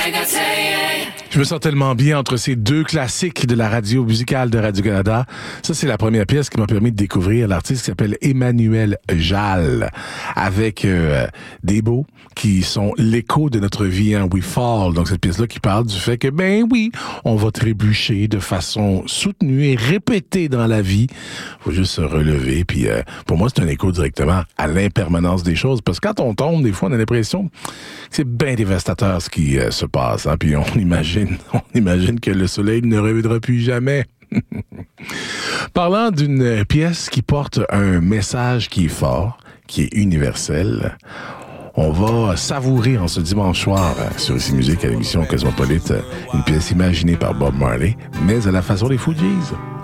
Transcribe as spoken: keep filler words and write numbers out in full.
Je me sens tellement bien entre ces deux classiques de la radio musicale de Radio-Canada. Ça, c'est la première pièce qui m'a permis de découvrir l'artiste qui s'appelle Emmanuel Jal, avec euh, des mots qui sont l'écho de notre vie, hein, We Fall. Donc, cette pièce-là qui parle du fait que, ben oui, on va trébucher de façon soutenue et répétée dans la vie. Faut juste se relever. Puis, euh, pour moi, c'est un écho directement à l'impermanence des choses. Parce que quand on tombe, des fois, on a l'impression que c'est bien dévastateur ce qui euh, se passe. Hein? Puis, on imagine On imagine que le soleil ne reviendra plus jamais. Parlant d'une pièce qui porte un message qui est fort, qui est universel, on va savourer en ce dimanche soir sur Ici Musique à l'émission Cosmopolite une pièce imaginée par Bob Marley, mais à la façon des Fugees.